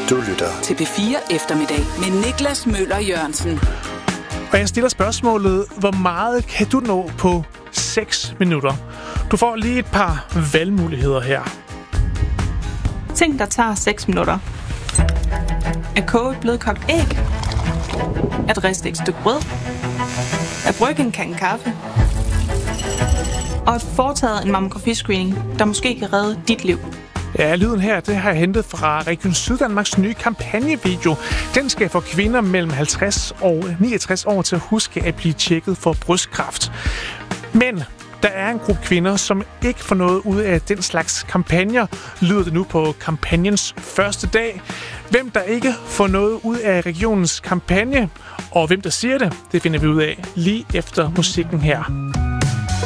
Du lytter til P4 Eftermiddag med Niklas Møller Jørgensen. Og jeg stiller spørgsmålet, hvor meget kan du nå på 6 minutter? Du får lige et par valgmuligheder her. Ting, der tager 6 minutter. At koge et blødkogt æg. At riste et stykke brød. At brygge en kande kaffe. Og at foretage en mammografiscreening, der måske kan redde dit liv. Ja, lyden her, det har jeg hentet fra Region Syddanmarks nye kampagnevideo. Den skal få kvinder mellem 50 og 69 år til at huske at blive tjekket for brystkræft. Men der er en gruppe kvinder, som ikke får noget ud af den slags kampagner, lyder det nu på kampagnens første dag. Hvem der ikke får noget ud af regionens kampagne, og hvem der siger det, det finder vi ud af lige efter musikken her.